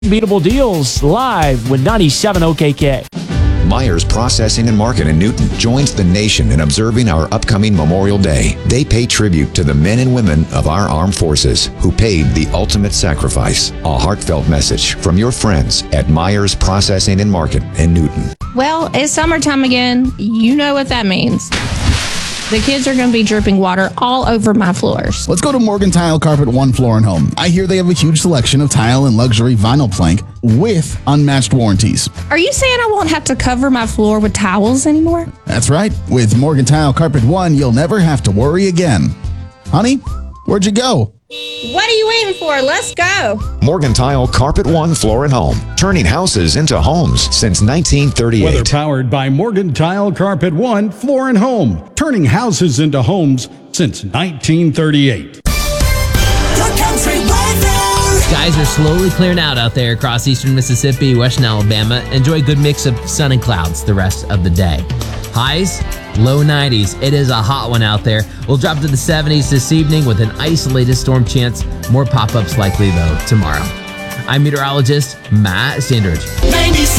Unbeatable deals live with 97 OKK. Myers Processing and Market in Newton joins the nation in observing our upcoming Memorial Day. They pay tribute to the men and women of our armed forces who paid the ultimate sacrifice. A heartfelt message from your friends at Myers Processing and Market in Newton. Well, it's summertime again. You know what that means. The kids are going to be dripping water all over my floors. Let's go to Morgan Tile Carpet One Floor and Home. I hear they have a huge selection of tile and luxury vinyl plank with unmatched warranties. Are you saying I won't have to cover my floor with towels anymore? That's right. With Morgan Tile Carpet One, you'll never have to worry again. Honey, where'd you go? What are you waiting for? Let's go. Morgan Tile Carpet One Floor and Home, turning houses into homes since 1938. Weather powered by Morgan Tile Carpet One Floor and Home, turning houses into homes since 1938. Skies are slowly clearing out there across eastern Mississippi, western Alabama. Enjoy a good mix of sun and clouds the rest of the day. Highs, low 90s. It is a hot one out there. We'll drop to the 70s this evening with an isolated storm chance. More pop-ups likely, though, tomorrow. I'm meteorologist Matt Sandridge. 97.